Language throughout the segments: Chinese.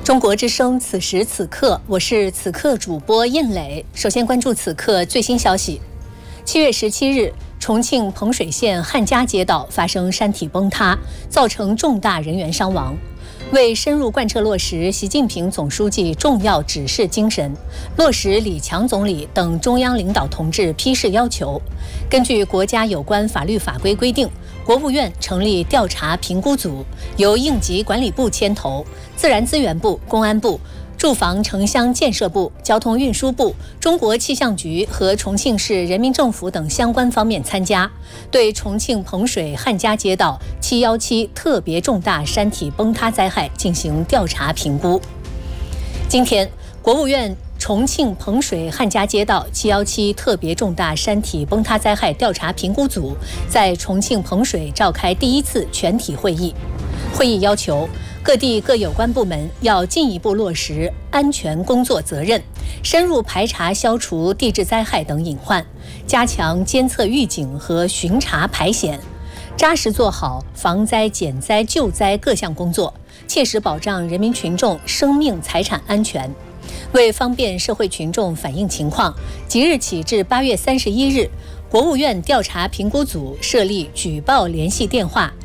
中国之声，此时此刻，我是此刻主播印磊。首先关注此刻最新消息。7月17日，重庆彭水县汉家街道发生山体崩塌，造成重大人员伤亡。为深入贯彻落实习近平总书记重要指示精神，落实李强总理等中央领导同志批示要求，根据国家有关法律法规规定，国务院成立调查评估组，由应急管理部牵头，自然资源部、公安部、住房城乡建设部、交通运输部、中国气象局和重庆市人民政府等相关方面参加，对重庆彭水汉家街道717特别重大山体崩塌灾害进行调查评估。今天，国务院重庆彭水汉家街道717特别重大山体崩塌灾害调查评估组在重庆彭水召开第1次全体会议。会议要求各地各有关部门要进一步落实安全工作责任，深入排查消除地质灾害等隐患，加强监测预警和巡查排险，扎实做好防灾减灾救灾各项工作，切实保障人民群众生命财产安全。为方便社会群众反映情况，即日起至8月31日，国务院调查评估组设立举报联系电话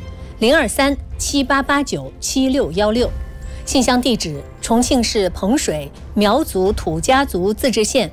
023-7889-7616，信箱地址重庆市彭水苗族土家族自治县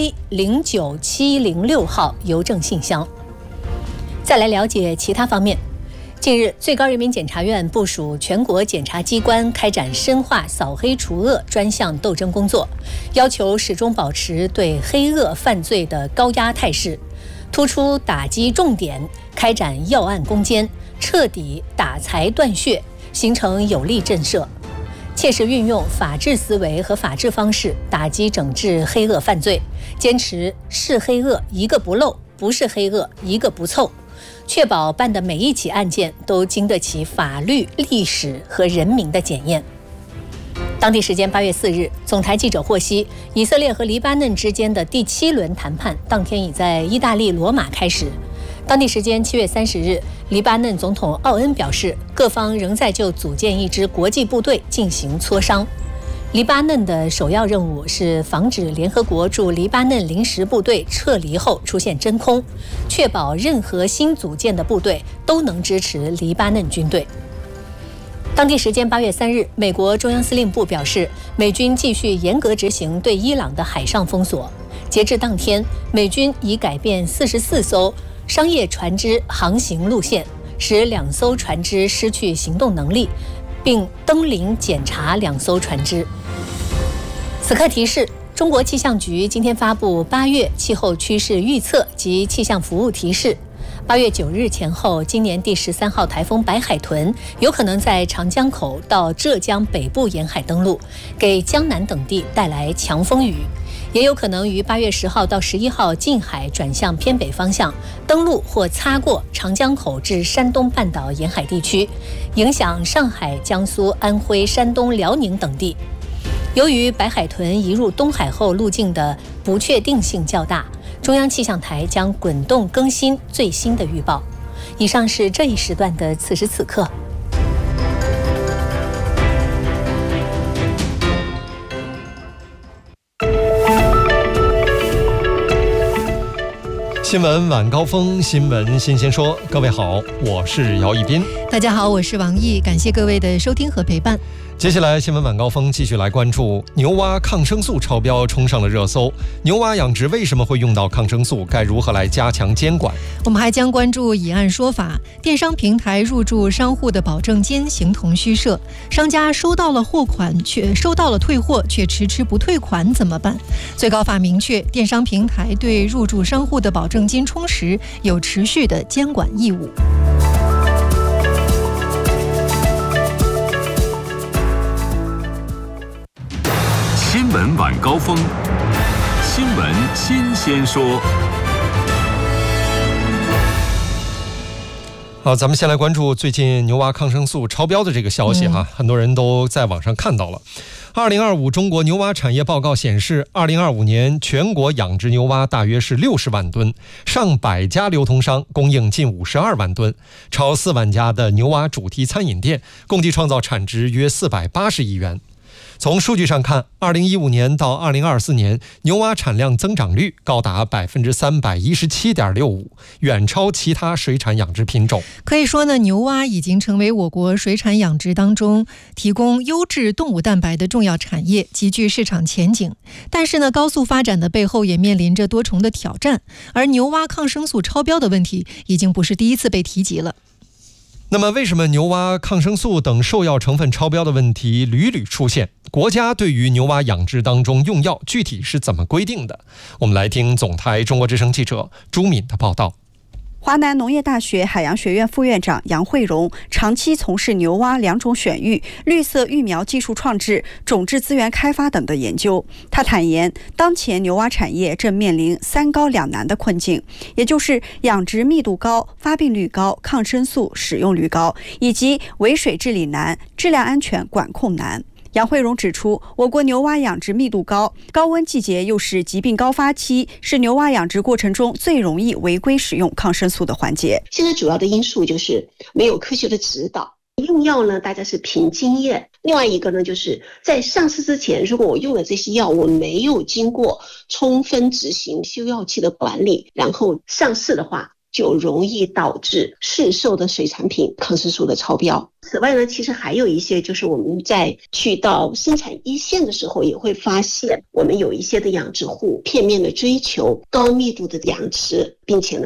A09706 号邮政信箱。再来了解其他方面。近日，最高人民检察院部署全国检察机关开展深化扫黑除恶专项斗争工作，要求始终保持对黑恶犯罪的高压态势，突出打击重点，开展要案攻坚，彻底打财断血，形成有力震慑，切实运用法治思维和法治方式打击整治黑恶犯罪，坚持是黑恶一个不漏，不是黑恶一个不凑，确保办的每一起案件都经得起法律、历史和人民的检验。当地时间8月4日，总台记者获悉，以色列和黎巴嫩之间的第7轮谈判当天已在意大利罗马开始。当地时间7月30日，黎巴嫩总统奥恩表示，各方仍在就组建一支国际部队进行磋商。黎巴嫩的首要任务是防止联合国驻黎巴嫩临时部队撤离后出现真空，确保任何新组建的部队都能支持黎巴嫩军队。当地时间8月3日，美国中央司令部表示，美军继续严格执行对伊朗的海上封锁。截至当天，美军已改变44艘商业船只航行路线，使2艘船只失去行动能力，并登临检查2艘船只。此刻提示，中国气象局今天发布8月气候趋势预测及气象服务提示。8月9日前后，今年第13号台风白海豚有可能在长江口到浙江北部沿海登陆，给江南等地带来强风雨，也有可能于8月10号到11号近海转向偏北方向，登陆或擦过长江口至山东半岛沿海地区，影响上海、江苏、安徽、山东、辽宁等地。由于白海豚移入东海后路径的不确定性较大，中央气象台将滚动更新最新的预报。以上是这一时段的此时此刻。 新闻晚高峰，新闻新鲜说。各位好，我是姚一斌。 大家好，我是王毅，感谢各位的收听和陪伴。 接下来新闻晚高峰继续来关注牛蛙抗生素超标冲上了热搜，牛蛙养殖为什么会用到抗生素，该如何来加强监管？ 我们还将关注以案说法，电商平台入驻商户的保证金形同虚设，商家收到了退货却迟迟不退款怎么办？最高法明确，电商平台对入驻商户的保证金充实有持续的监管义务。 新闻晚高峰，新闻新鲜说。 好，咱们先来关注最近牛蛙抗生素超标的这个消息哈，很多人都在网上看到了。2025中国牛蛙产业报告显示，2025年全国养殖牛蛙大约是60万吨，上百家流通商供应近52万吨，超4万家的牛蛙主题餐饮店，共计创造产值约480亿元。 从数据上看，2015年到2024年，牛蛙产量增长率高达317.65%，远超其他水产养殖品种。 可以说呢，牛蛙已经成为我国水产养殖当中提供优质动物蛋白的重要产业，极具市场前景。但是呢，高速发展的背后也面临着多重的挑战，而牛蛙抗生素超标的问题已经不是第一次被提及了。 那么为什么牛蛙抗生素等兽药成分超标的问题屡屡出现？国家对于牛蛙养殖当中用药具体是怎么规定的？我们来听总台中国之声记者朱敏的报道。 华南农业大学海洋学院副院长杨慧荣长期从事牛蛙2种选育、绿色育苗技术创制、种质资源开发等的研究。他坦言，当前牛蛙产业正面临3高2难的困境，也就是养殖密度高、发病率高、抗生素使用率高，以及围水治理难、质量安全管控难。杨慧荣指出，我国牛蛙养殖密度高，高温季节又是疾病高发期，是牛蛙养殖过程中最容易违规使用抗生素的环节。 现在主要的因素就是没有科学的指导，用药呢大家是凭经验。另外一个呢，就是在上市之前，如果我用了这些药，我没有经过充分执行休药期的管理，然后上市的话，就容易导致市售的水产品抗生素的超标。此外呢，其实还有一些，就是我们在去到生产一线的时候，也会发现我们有一些的养殖户片面的追求高密度的养殖，并且呢